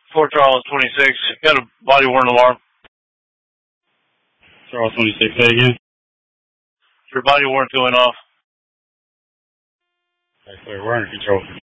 Fort Charles 26. Got a body worn alarm. Charles 26, say again. Your body worn going off. Okay, we're under control.